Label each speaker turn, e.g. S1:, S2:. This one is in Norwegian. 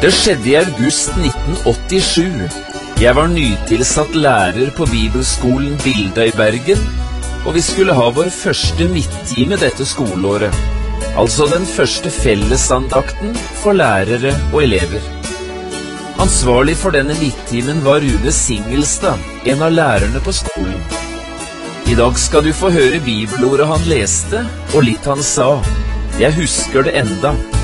S1: Det skjedde i august 1987. Jeg var nytilsatt lærer på Bibelskolen Bilda i Bergen, og vi skulle ha vår første midttime dette skoleåret, altså den første fellesandakten for lærere og elever. Ansvarlig for denne midttimen var Rune Singelstad, en av lærerne på skolen. I dag skal du få høre bibelordet han leste, og litt han sa. Jeg husker det enda.